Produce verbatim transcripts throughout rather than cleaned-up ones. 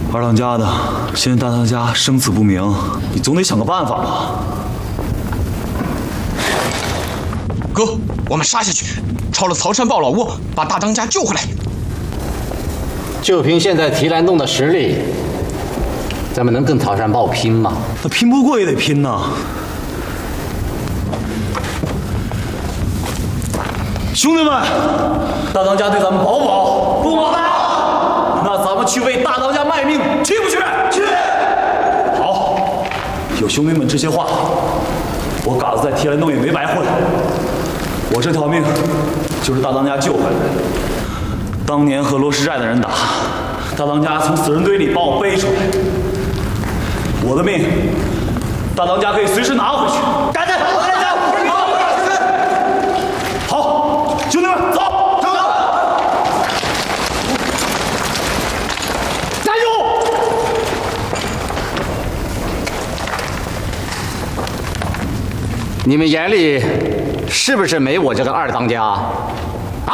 二当家的，现在大当家生死不明，你总得想个办法吧？ 哥，我们杀下去，抄了曹山豹老窝，把大当家救回来。 就凭现在提篮洞的实力，咱们能跟曹山豹拼吗？ 那拼不过也得拼呐！兄弟们，大当家对咱们保不保？不保的。那咱们去为大当家卖命，去不去？去。好，有兄弟们这些话，我嘎子在提篮洞也没白混。我这条命就是大当家救回来的。当年和罗石寨的人打，大当家从死人堆里把我背出来。我的命，大当家可以随时拿回去。干着，干着！好，兄弟们，走，走！加油！ 你们眼里是不是没我这个二当家？啊！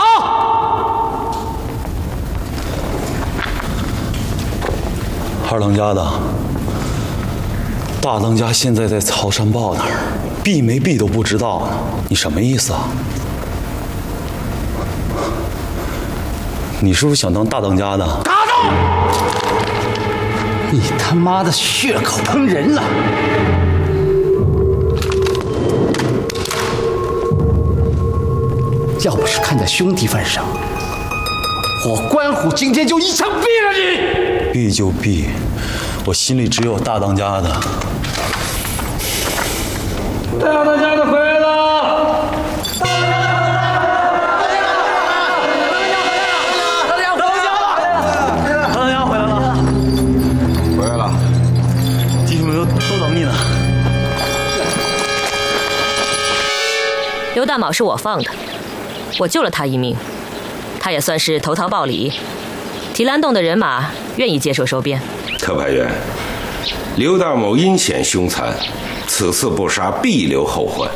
二当家的，大当家现在在曹山豹那儿，毙没毙都不知道呢。你什么意思啊？你是不是想当大当家的？ 打住！你他妈的血口喷人了！要不是看在兄弟份上，我关虎今天就一枪毙了你！ 毙就毙，我心里只有大当家的。 大当家的回来了！大当家回来了！大当家回来了！ 回来了， 弟兄们都都等你呢。 刘大卯是我放的，我救了他一命，他也算是投桃报李。提篮洞的人马愿意接受收编。 特派员，刘大某阴险凶残，此次不杀必留后患。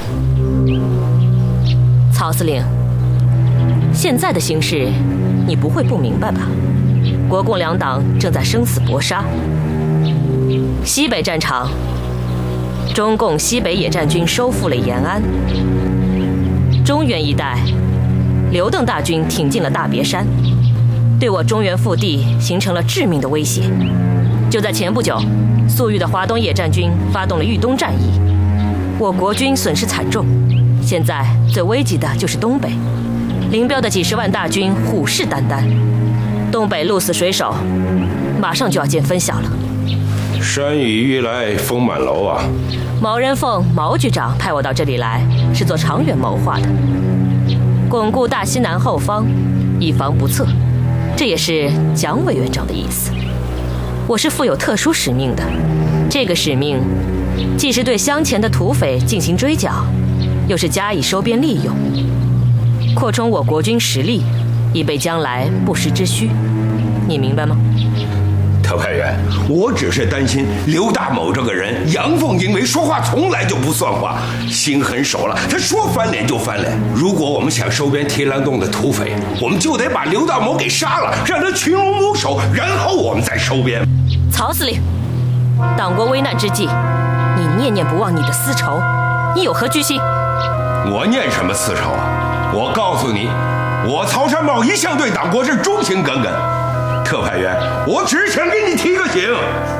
曹司令，现在的形势你不会不明白吧？国共两党正在生死搏杀。西北战场，中共西北野战军收复了延安。中原一带，刘邓大军挺进了大别山，对我中原腹地形成了致命的威胁。就在前不久，粟裕的华东野战军发动了豫东战役，我国军损失惨重。现在最危急的就是东北，林彪的几十万大军虎视眈眈，东北鹿死水手，马上就要见分晓了。 山雨欲来风满楼啊！ 毛人凤毛局长派我到这里来，是做长远谋划的，巩固大西南后方，以防不测。这也是蒋委员长的意思。我是负有特殊使命的，这个使命既是对乡前的土匪进行追剿，又是加以收编利用，扩充我国军实力，以备将来不时之需。你明白吗？ 特派员，我只是担心刘大某这个人阳奉阴违，说话从来就不算话，心狠手辣，他说翻脸就翻脸。如果我们想收编提篮洞的土匪，我们就得把刘大某给杀了，让他群龙无首，然后我们再收编。 曹司令，党国危难之际，你念念不忘你的私仇，你有何居心？ 我念什么私仇啊？我告诉你，我曹山豹一向对党国是忠心耿耿。特派员，我只想给你提个醒，